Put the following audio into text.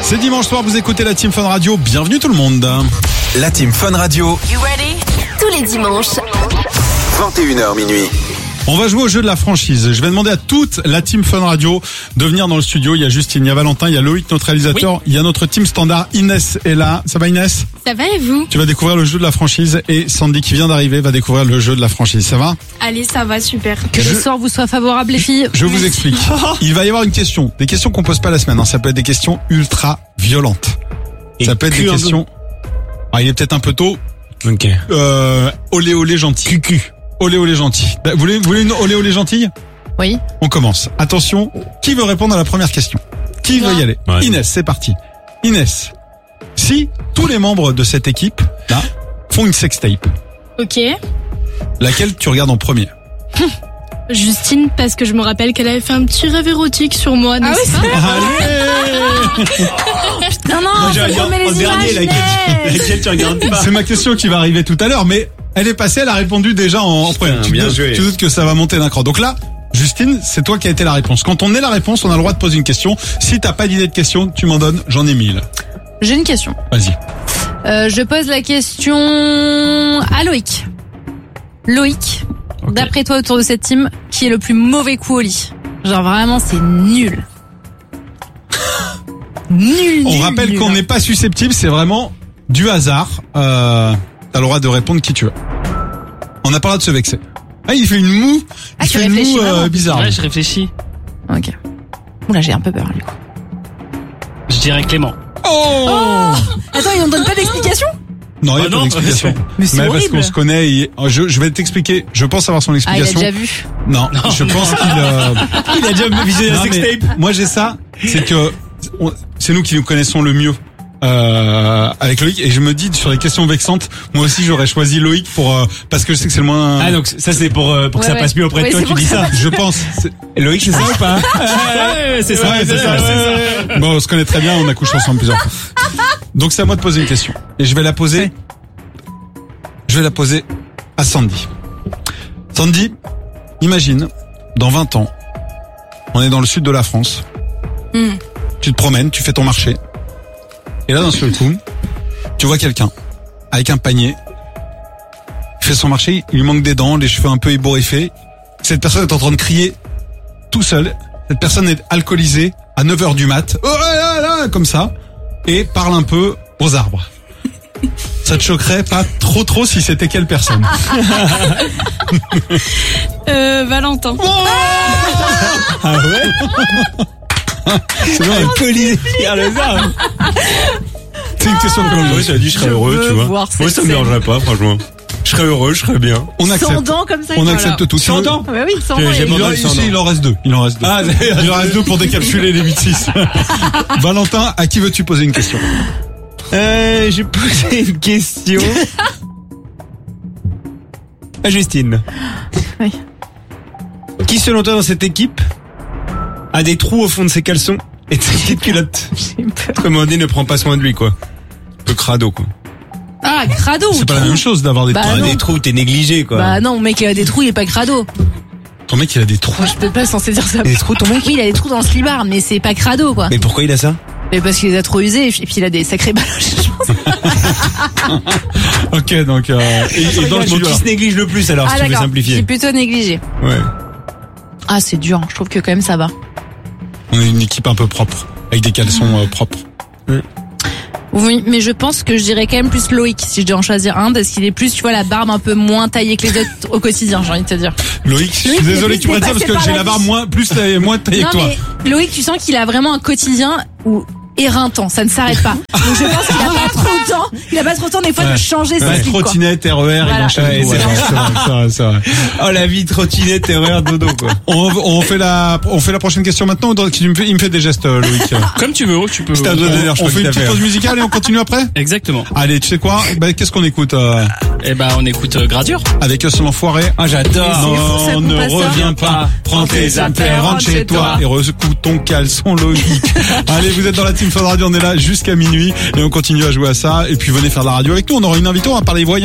C'est dimanche soir, vous écoutez la Team Fun Radio. Bienvenue tout le monde. La Team Fun Radio. You ready? Tous les dimanches. 21h minuit. On va jouer au jeu de la franchise. Je vais demander à toute la Team Fun Radio de venir dans le studio. Il y a Justine, il y a Valentin, il y a Loïc, notre réalisateur. Oui. Il y a notre team standard. Inès est là. Ça va Inès? Ça va et vous? Tu vas découvrir le jeu de la franchise et Sandy qui vient d'arriver va découvrir le jeu de la franchise. Ça va? Allez, ça va, super. Que le sort vous soit favorable les filles. Je vous explique. Il va y avoir une question. Des questions qu'on pose pas la semaine. Ça peut être des questions ultra violentes. Ça peut être des questions... Ah, il est peut-être un peu tôt. Ok. Olé olé gentil. Cucu. Olé olé gentil. Vous voulez une olé olé gentille? Oui. On commence. Attention, qui veut répondre à la première question? Qui veut y aller? Ouais. Inès, c'est parti. Inès, si tous les membres de cette équipe là font une sextape, Ok. laquelle tu regardes en premier? Justine, parce que je me rappelle qu'elle avait fait un petit rêve érotique sur moi, n'est-ce pas? Allez, Non, non, ça promet les images. laquelle tu regardes pas. c'est ma question qui va arriver tout à l'heure, mais elle est passée, elle a répondu déjà en premier. Tu bien joué. doutes que ça va monter d'un cran. Donc là, Justine, c'est toi qui as été la réponse. Quand on est la réponse, on a le droit de poser une question. Si t'as pas d'idée de question, tu m'en donnes, j'en ai 1000. J'ai une question. Vas-y. Je pose la question à Loïc. Loïc, Ok. d'après toi autour de cette team, qui est le plus mauvais coup au lit? Genre vraiment, c'est nul. Nul. On nul, rappelle nul, qu'on hein. n'est pas susceptible, c'est vraiment du hasard. T'as le droit de répondre qui tu veux. On n'a pas le droit de se vexer. Ah, il fait une moue. Ah, Il tu fait une réfléchis moue vraiment. bizarre. Ouais, je réfléchis. Ok. Oula, j'ai un peu peur du coup. Je dirais Clément. Oh, Attends, ils n'en donnent pas d'explication? Non, il n'y a Ah pas non, d'explication. Mais c'est parce horrible. qu'on se connaît. Je vais t'expliquer. Je pense avoir son Ah, il a explication. déjà vu. Non, je pense qu'il... Il a déjà visé Non, mais moi j'ai ça, c'est que c'est nous qui nous connaissons le mieux avec Loïc, et je me dis sur les questions vexantes, moi aussi j'aurais choisi Loïc pour parce que je sais que c'est le moins. Ah, donc ça c'est pour que ça Ouais, passe mieux auprès de ouais, toi, c'est tu pour dis que ça ça. Je pense. Loïc, c'est ça ou pas? Ouais, c'est ça. Ouais, c'est ça. Bon, on se connaît très bien, on a couché ensemble plusieurs fois. Donc c'est à moi de poser une question, et je vais la poser. Ouais. Je vais la poser à Sandy. Sandy, imagine, dans 20 ans, on est dans le sud de la France. Tu te promènes, tu fais ton marché. Et là, d'un seul coup, tu vois quelqu'un avec un panier. Il fait son marché, il lui manque des dents, les cheveux un peu ébouriffés. Cette personne est en train de crier tout seul. Cette personne est alcoolisée à 9h du mat. Oh là là, comme ça. Et parle un peu aux arbres. Ça te choquerait pas trop si c'était quelle personne? Valentin. Ah ouais? C'est vrai. Alcoolisé. Regarde les arbres. C'est une question comme Moi, j'avais dit, je serais heureux, veux tu vois. voir cette Moi, ça me scène. dérangerait pas, franchement. Je serais heureux, je serais bien. On Sans accepte. dents comme ça. On voilà. accepte tout. Tu Sans veux- dents? Ouais, oui, sans J'ai dents. pas Il en, entendu sans ici, dents. il en reste deux. Il en reste deux. Ah, Il en reste deux pour décapsuler les 8-6. Valentin, à qui veux-tu poser une question? j'ai posé une question. À Justine. Oui. Qui, selon toi, dans cette équipe, a des trous au fond de ses caleçons et de ses petites culottes? J'ai peur. Comme on dit, ne prend pas soin de lui, quoi. Un peu crado, quoi. Ah, crado. C'est pas la même chose d'avoir des Bah, trous. non. Des trous, t'es négligé, quoi. Bah non, mec, il a des trous, il est pas crado. Ton mec, il a des trous. Moi, je peux pas censé dire ça. Des trous, ton mec? Oui, il a des trous dans le slibard, mais c'est pas crado, quoi. Mais pourquoi il a ça? Mais parce qu'il les a trop usés, et puis il a des sacrés baloches, je pense. Ok, donc et dans le Donc, studio, qui alors. se néglige le plus, alors, si tu veux J'ai simplifier? plutôt négligé. Ouais. Ah, c'est dur, hein. Je trouve que quand même ça va. On est une équipe un peu propre, avec des caleçons propres. Oui, mais je pense que je dirais quand même plus Loïc, si je dois en choisir un, parce qu'il est plus, tu vois, la barbe un peu moins taillée que les autres au quotidien, j'ai envie de te dire. Loïc, je suis Loïc, désolé que tu il est prennes ça parce passé que par j'ai la la barre vie. moins taillée Non, que toi. mais Loïc, tu sens qu'il a vraiment un quotidien où éreintant, ça ne s'arrête pas. Donc je pense qu'il a pas trop le temps, il a pas trop le temps des fois Ouais. de changer ses Ouais, slip, quoi. trottinette, RER, il Voilà. enchaîne Ouais, tout. c'est vrai. C'est vrai, c'est vrai. Oh, la vie trottinette, erreur, dodo, quoi. On fait la prochaine question maintenant, ou il me fait des gestes, Loïc. Comme tu veux, tu peux. C'est un doigt d'honneur, je On crois fait que une t'as petite fait. pause musicale et on continue après? Exactement. Allez, tu sais quoi? Qu'est-ce qu'on écoute Eh ben, on écoute Gradure. avec Seul l'enfoiré? Ah, j'adore. fou, ça Non, coupe ne pas ça. reviens pas. Prends tes affaires, rentre chez toi et recoue ton caleçon, Loïc. Allez, vous êtes dans la Team Fun Radio, on est là jusqu'à minuit et on continue à jouer à ça. Et puis venez faire de la radio avec nous. On aura une invitée, on va parler voyants.